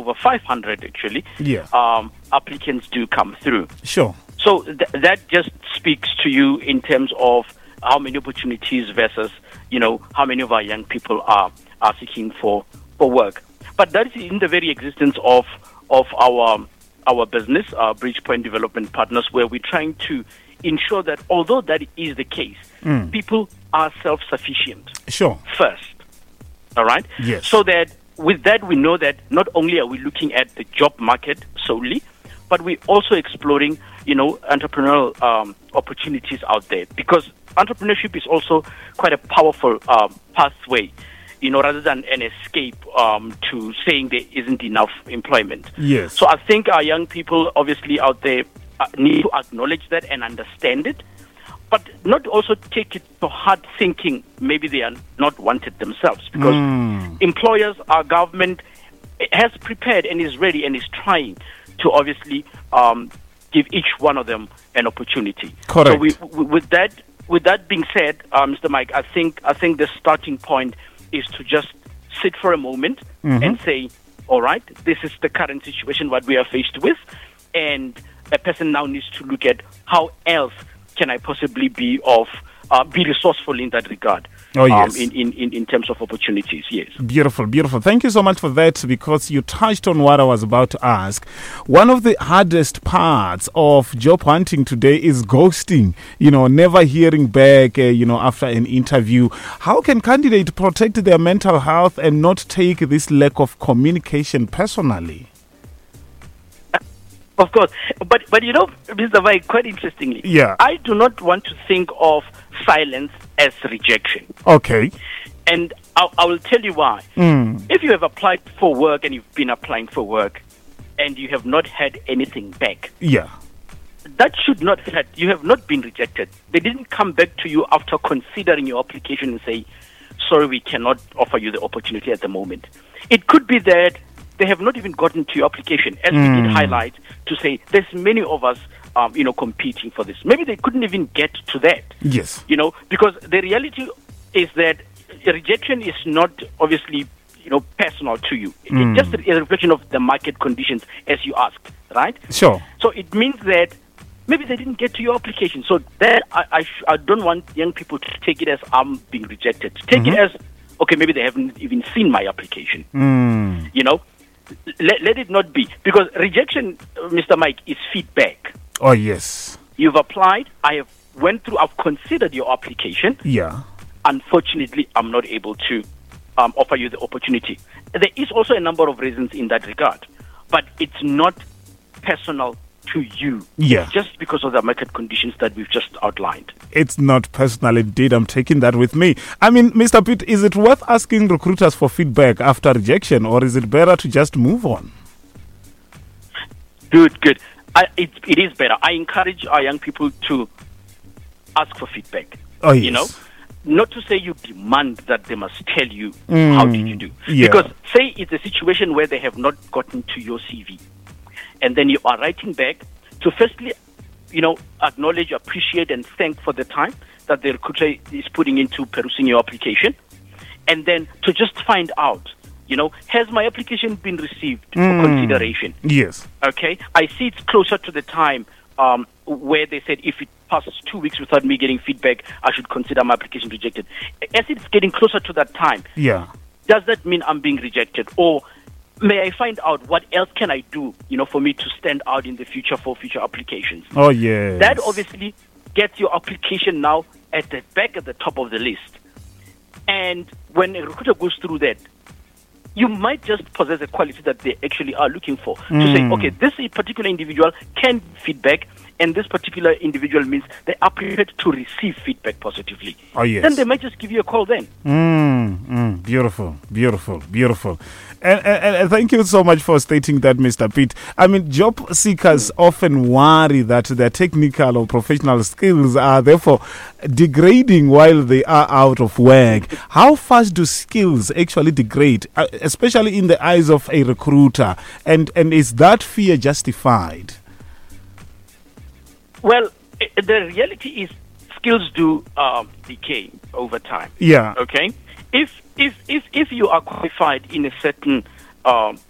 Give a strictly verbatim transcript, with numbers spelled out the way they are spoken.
over five hundred actually, yeah. um, applicants do come through. Sure. So th- that just speaks to you in terms of how many opportunities versus, you know, how many of our young people are, are seeking for, for work. But that is in the very existence of of our our business, our Bridgepoint Development Partners, where we're trying to ensure that although that is the case, mm. people are self-sufficient. Sure. First. All right? Yes. So that with that, we know that not only are we looking at the job market solely, but we're also exploring, you know, entrepreneurial um, opportunities out there. Because entrepreneurship is also quite a powerful uh, pathway, you know, rather than an escape um, to saying there isn't enough employment. Yes. So I think our young people, obviously, out there uh, need to acknowledge that and understand it, but not also take it to heart thinking maybe they are not wanted themselves. Because mm. employers, our government has prepared and is ready and is trying to obviously um, give each one of them an opportunity. Correct. So we, we, with that, with that being said, uh, Mister Mike, I think I think the starting point is to just sit for a moment mm-hmm. and say, all right, this is the current situation, what we are faced with, and a person now needs to look at how else can I possibly be of uh, be resourceful in that regard. Oh, yes. Um, in, in, in, in terms of opportunities, yes. Beautiful, beautiful. Thank you so much for that, because you touched on what I was about to ask. One of the hardest parts of job hunting today is ghosting, you know, never hearing back, uh, you know, after an interview. How can candidates protect their mental health and not take this lack of communication personally? Of course. But, but you know, Mister Vai, quite interestingly, yeah. I do not want to think of silence as rejection. Okay. And I, I will tell you why. Mm. If you have applied for work and you've been applying for work and you have not had anything back, yeah, that should not have, you have not been rejected. They didn't come back to you after considering your application and say, sorry, we cannot offer you the opportunity at the moment. It could be that they have not even gotten to your application, as mm. we did highlight, to say there's many of us, um, you know, competing for this. Maybe they couldn't even get to that. Yes. You know, because the reality is that rejection is not obviously, you know, personal to you. Mm. It's just a reflection of the market conditions, as you asked, right? Sure. So it means that maybe they didn't get to your application. So that I I, sh- I don't want young people to take it as I'm being rejected. Take mm-hmm. it as, okay, maybe they haven't even seen my application. Mm. You know? Let, let it not be. Because rejection, Mister Mike, is feedback. Oh, yes. You've applied. I have went through. I've considered your application. Yeah. Unfortunately, I'm not able to um, offer you the opportunity. There is also a number of reasons in that regard. But it's not personal to you. Yeah. It's just because of the market conditions that we've just outlined. It's not personal indeed. I'm taking that with me. I mean, Mister Pitt, is it worth asking recruiters for feedback after rejection, or is it better to just move on? Good, good. I, it, it is better. I encourage our young people to ask for feedback. Oh, yes. You know? Not to say you demand that they must tell you mm. how did you do. Yeah. Because say it's a situation where they have not gotten to your C V, and then you are writing back to firstly, you know, acknowledge, appreciate, and thank for the time that the recruiter is putting into perusing your application, and then to just find out, you know, has my application been received mm. for consideration? Yes. Okay. I see it's closer to the time um, where they said if it passes two weeks without me getting feedback, I should consider my application rejected. As it's getting closer to that time, yeah, does that mean I'm being rejected? Or may I find out what else can I do, you know, for me to stand out in the future for future applications? Oh, yes. That obviously gets your application now at the back at the top of the list. And when a recruiter goes through that, you might just possess a quality that they actually are looking for. Mm. To say, okay, this particular individual can feedback, and this particular individual means they are prepared to receive feedback positively. Oh, yes. Then they might just give you a call then. Mm, mm, beautiful, beautiful, beautiful. And, and, and thank you so much for stating that, Mister Pitt. I mean, job seekers often worry that their technical or professional skills are therefore degrading while they are out of work. How fast do skills actually degrade, uh, especially in the eyes of a recruiter? And, and is that fear justified? Well, the reality is skills do um, decay over time. Yeah. Okay? If if if if you are qualified in a certain um,